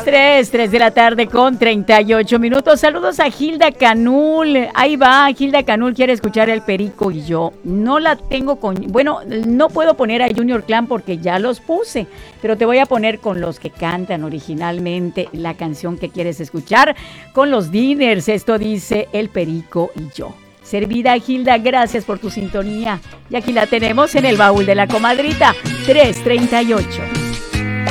3 de la tarde con 38 minutos. Saludos a Gilda Canul. Ahí va, Gilda Canul quiere escuchar El Perico y yo. No la tengo bueno, no puedo poner a Junior Clan porque ya los puse, pero te voy a poner con los que cantan originalmente la canción que quieres escuchar, con los Diners. Esto dice El Perico y yo. Servida, Gilda, gracias por tu sintonía. Y aquí la tenemos en el baúl de la comadrita, 338.